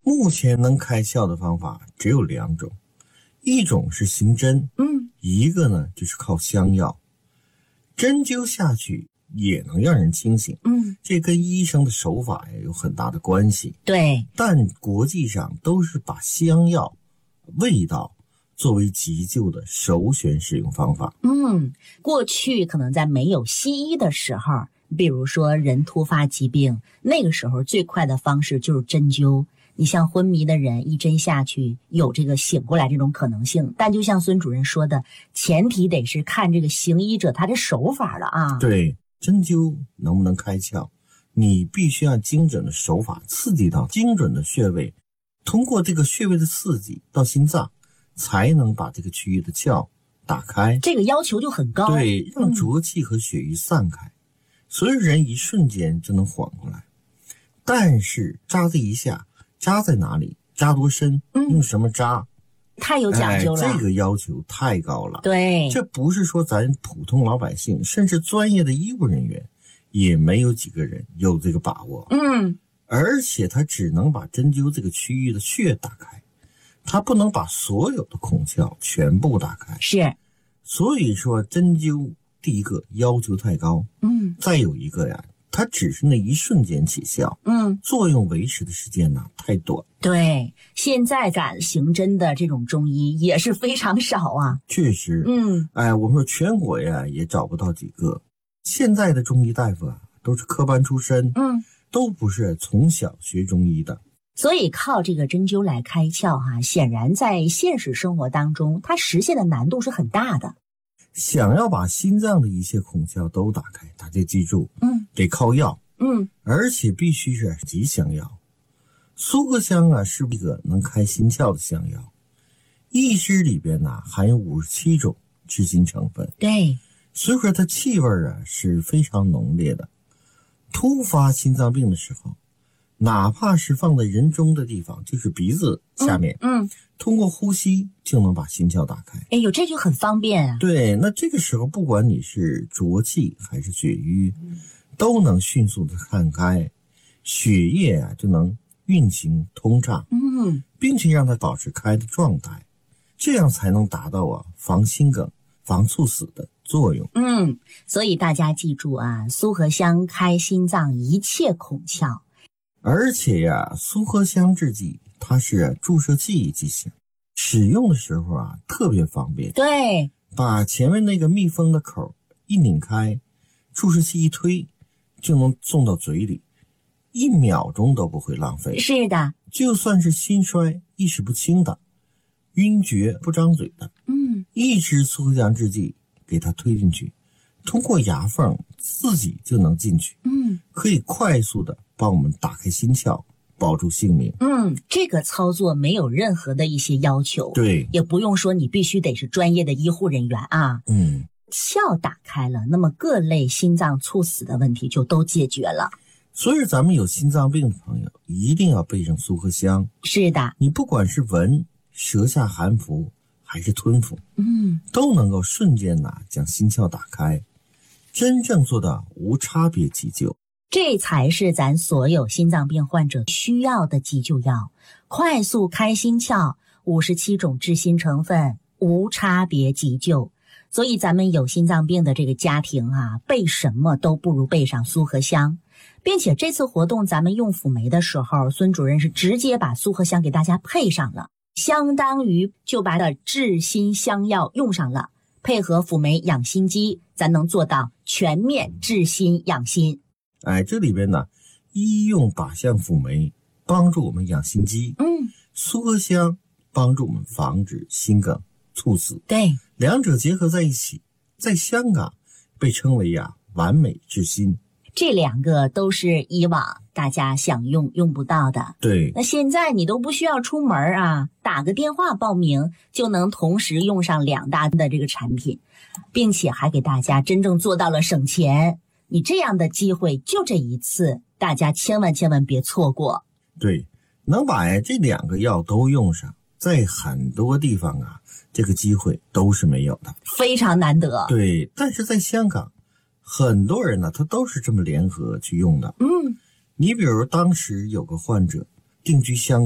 目前能开窍的方法只有2种，一种是行针，一个呢就是靠香药。针灸下去也能让人清醒，这跟医生的手法呀有很大的关系。 对， 但国际上都是把香药、味道作为急救的首选使用方法。 过去可能在没有西医的时候，比如说人突发疾病，那个时候最快的方式就是针灸。你像昏迷的人，一针下去有这个醒过来这种可能性，但就像孙主任说的，前提得是看这个行医者他的手法了啊。 对，针灸能不能开窍，你必须要精准的手法刺激到精准的穴位，通过这个穴位的刺激到心脏，才能把这个区域的窍打开。 这个要求就很高。 对，让浊气和血瘀散开，所以人一瞬间就能缓过来。但是扎这一下，扎在哪里，扎多深，用什么扎， 太有讲究了， 这个要求太高了。 对， 这不是说咱普通老百姓，甚至专业的医务人员也没有几个人有这个把握。而且他只能把针灸这个区域的穴打开，他不能把所有的孔窍全部打开。 是， 所以说针灸第一个要求太高，再有一个呀，它只是那一瞬间起效，作用维持的时间呢太短。 对，现在敢行针的这种中医也是非常少啊。 确实，我们说全国呀也找不到几个。现在的中医大夫啊，都是科班出身，都不是从小学中医的。 所以靠这个针灸来开窍显然在现实生活当中，它实现的难度是很大的。 想要把心脏的一切孔窍都打开，大家记住，得靠药，而且必须是吉祥药。苏合香啊是一个能开心窍的香药，一支里边呢含有57种治心成分， 对， 所以说它气味啊是非常浓烈的。突发心脏病的时候，哪怕是放在人中的地方，就是鼻子下面，通过呼吸就能把心窍打开。 哎呦，这就很方便啊。 对，那这个时候不管你是浊气还是血瘀，都能迅速的散开，血液啊就能运行通畅，并且让它保持开的状态，这样才能达到防心梗、防猝死的作用。 所以大家记住啊，苏合香开心脏一切孔窍。 而且呀，苏合香制剂它是注射剂剂型，使用的时候啊特别方便。 对， 把前面那个密封的口一拧开，注射器一推，就能送到嘴里，1秒钟都不会浪费。 是的， 就算是心衰、意识不清的、晕厥不张嘴的，一支苏合香制剂给它推进去，通过牙缝自己就能进去，可以快速的帮我们打开心窍，保住性命。 这个操作没有任何的一些要求， 对， 也不用说你必须得是专业的医护人员啊。窍打开了，那么各类心脏猝死的问题就都解决了。 所以咱们有心脏病的朋友一定要备上苏合香。 是的， 你不管是闻、舌下含服还是吞服，都能够瞬间将心窍打开，真正做到无差别急救。 这才是咱所有心脏病患者需要的急救药，快速开心窍，57种治心成分，无差别急救。所以咱们有心脏病的这个家庭备什么都不如备上苏合香。并且这次活动咱们用辅酶的时候，孙主任是直接把苏合香给大家配上了，相当于就把的治心香药用上了，配合辅酶养心机，咱能做到全面治心养心。 这里边呢，医用靶向辅酶帮助我们养心肌，苏合香帮助我们防止心梗、猝死。 对， 两者结合在一起，在香港被称为完美治心。 这2个都是以往大家想用用不到的。 对， 那现在你都不需要出门打个电话报名就能同时用上2大的这个产品，并且还给大家真正做到了省钱。你这样的机会就这一次，大家千万别错过。 对，能把这2个药都用上，在很多地方这个机会都是没有的， 非常难得。 对，但是在香港很多人他都是这么联合去用的。你比如当时有个患者定居香港